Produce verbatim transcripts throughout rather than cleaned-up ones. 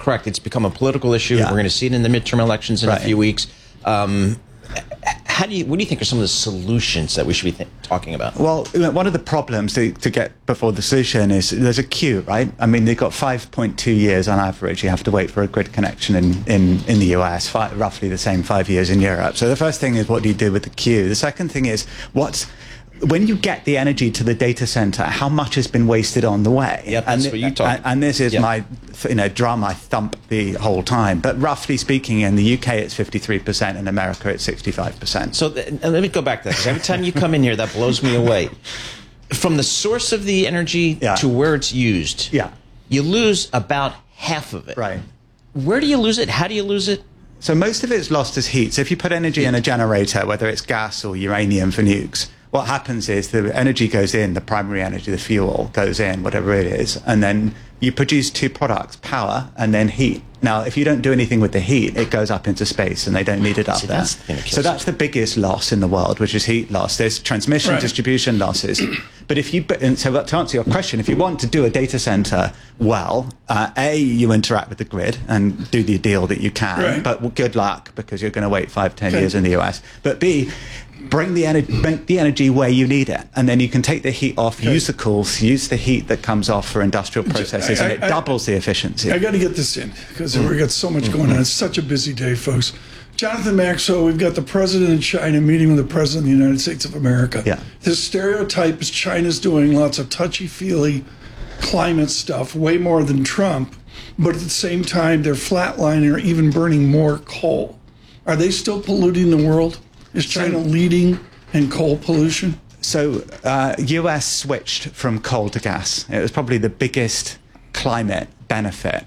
correct. It's become a political issue. Yeah. We're going to see it in the midterm elections in right. a few weeks. Um, how do you, what do you think are some of the solutions that we should be th- talking about? Well, one of the problems to, to get before the solution is there's a queue, right? I mean, they've got five point two years on average. You have to wait for a grid connection in, in, in the U S, five, roughly the same five years in Europe. So the first thing is, what do you do with the queue? The second thing is, what's when you get the energy to the data center, how much has been wasted on the way? Yep, that's and, what you talk. And, and this is yep. my, you know, drum I thump the whole time. But roughly speaking, in the U K it's fifty-three percent, in America it's sixty-five percent. So th- and let me go back to that, because every time you come in here, that blows me away. From the source of the energy yeah. to where it's used, yeah. you lose about half of it. Right. Where do you lose it? How do you lose it? So most of it's lost as heat. So if you put energy in a generator, whether it's gas or uranium for nukes, what happens is the energy goes in, the primary energy, the fuel goes in, whatever it is, and then you produce two products, power and then heat. Now, if you don't do anything with the heat, it goes up into space and they don't need it up See, there. that's gonna kill So that's the biggest loss in the world, which is heat loss. There's transmission, right. distribution losses. But if you, and so to answer your question, if you want to do a data center well, uh, A, you interact with the grid and do the deal that you can, right. but good luck, because you're going to wait five, ten okay. years in the U S. But B, bring the energy, bring the energy where you need it, and then you can take the heat off, okay. use the cools, use the heat that comes off for industrial processes, I, I, and it I, doubles the efficiency. I got to get this in, because mm. we've got so much going on. It's such a busy day, folks. Jonathan Maxwell, we've got the president of China meeting with the president of the United States of America. Yeah. This stereotype is China's doing lots of touchy-feely climate stuff, way more than Trump, but at the same time, they're flatlining or even burning more coal. Are they still polluting the world? Is China leading in coal pollution? So uh, U S switched from coal to gas. It was probably the biggest climate benefit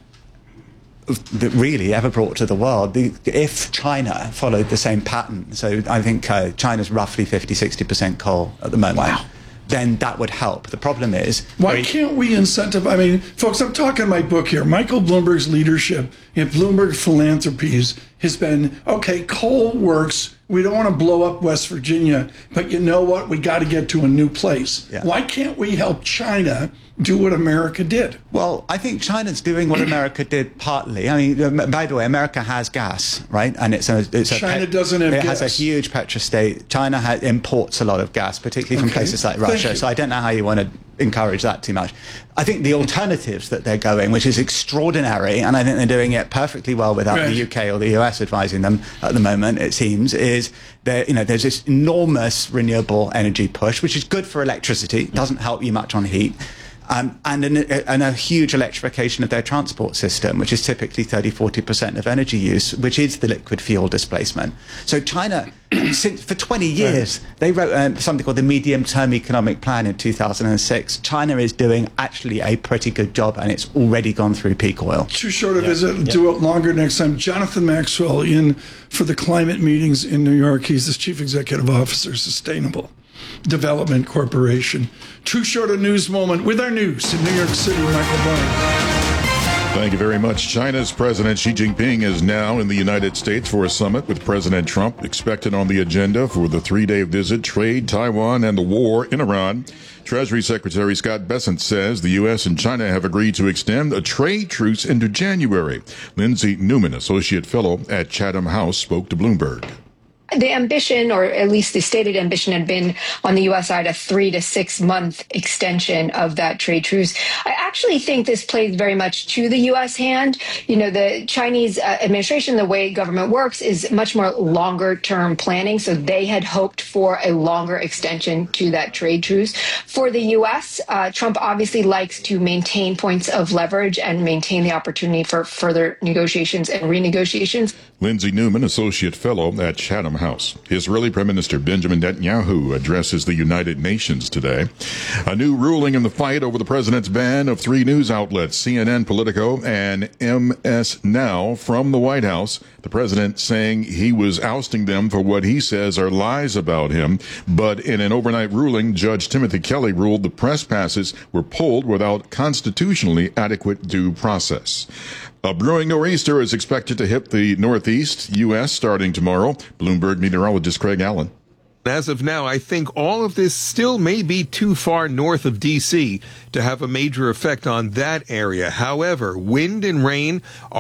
that really ever brought to the world. The, if China followed the same pattern, so I think uh, China's roughly fifty, sixty percent coal at the moment. Wow. Then that would help. The problem is... Why very, can't we incentivize... I mean, folks, I'm talking my book here. Michael Bloomberg's leadership in Bloomberg Philanthropies has been, okay, coal works. We don't want to blow up West Virginia, but you know what? We got to get to a new place. Yeah. Why can't we help China do what America did? Well, I think China's doing what America did partly. I mean, by the way, America has gas, right? And it's a, it's China a doesn't have it gas. It has a huge petrostate. China has, imports a lot of gas, particularly from okay. places like Russia. So I don't know how you want to encourage that too much. I think the alternatives that they're going, which is extraordinary, and I think they're doing it perfectly well without right. the U K or the U S advising them at the moment, it seems, is there, you know, there's this enormous renewable energy push, which is good for electricity. It doesn't help you much on heat. Um, and, an, and a huge electrification of their transport system, which is typically thirty, forty percent of energy use, which is the liquid fuel displacement. So China, since, for twenty years, they wrote um, something called the Medium-Term Economic Plan in two thousand six. China is doing actually a pretty good job, and it's already gone through peak oil. Too short a yeah. visit. Yeah. Do it longer next time. Jonathan Maxwell in for the climate meetings in New York. He's the Chief Executive Officer, Sustainable Development Corporation. Too short a news moment with our news in New York City. Michael Barr. Thank you very much. China's President Xi Jinping is now in the United States for a summit with President Trump expected on the agenda for the three-day visit, trade, Taiwan, and the war in Iran. Treasury Secretary Scott Bessent says the U S and China have agreed to extend a trade truce into January. Lindsay Newman, Associate Fellow at Chatham House, spoke to Bloomberg. The ambition, or at least the stated ambition, had been on the U S side a three to six month extension of that trade truce. I actually think this plays very much to the U S hand. You know, the Chinese uh, administration, the way government works, is much more longer term planning. So they had hoped for a longer extension to that trade truce. For the U S, uh, Trump obviously likes to maintain points of leverage and maintain the opportunity for further negotiations and renegotiations. Lindsay Newman, Associate Fellow at Chatham House. Israeli Prime Minister Benjamin Netanyahu addresses the United Nations today. A new ruling in the fight over the president's ban of three news outlets, C N N, Politico, and M S Now, from the White House. The president saying he was ousting them for what he says are lies about him. But in an overnight ruling, Judge Timothy Kelly ruled the press passes were pulled without constitutionally adequate due process. A brewing nor'easter is expected to hit the northeast U S starting tomorrow. Bloomberg meteorologist Craig Allen. As of now, I think all of this still may be too far north of D C to have a major effect on that area. However, wind and rain